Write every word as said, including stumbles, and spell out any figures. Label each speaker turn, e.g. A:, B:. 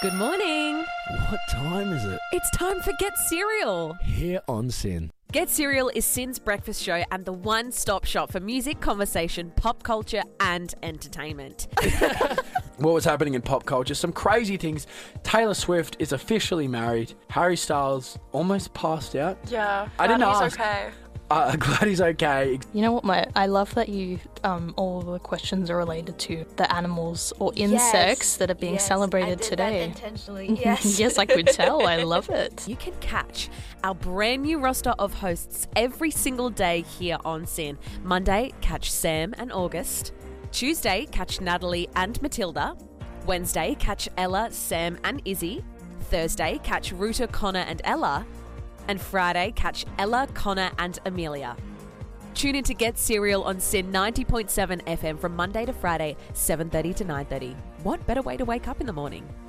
A: Good morning.
B: What time is it?
A: It's time for Get Cereal.
B: Here on Sin.
A: Get Cereal is Sin's breakfast show and the one-stop shop for music, conversation, pop culture and entertainment.
B: What was happening in pop culture? Some crazy things. Taylor Swift is officially married. Harry Styles almost passed out.
C: Yeah,
B: I didn't
C: he's
B: ask.
C: okay.
B: Uh, glad he's okay.
D: You know what, mate? I love that you, um, all the questions are related to the animals or insects
E: Yes,
D: that are being
E: yes,
D: celebrated
E: I did
D: today.
E: That intentionally, yes.
D: Yes, I could tell. I love it.
A: You can catch our brand new roster of hosts every single day here on Sin. Monday, catch Sam and August. Tuesday, catch Natalie and Matilda. Wednesday, catch Ella, Sam and Izzy. Thursday, catch Ruta, Connor and Ella. And Friday, catch Ella, Connor and Amelia. Tune in to Get Cereal on Sin ninety point seven F M from Monday to Friday, seven thirty to nine thirty. What better way to wake up in the morning?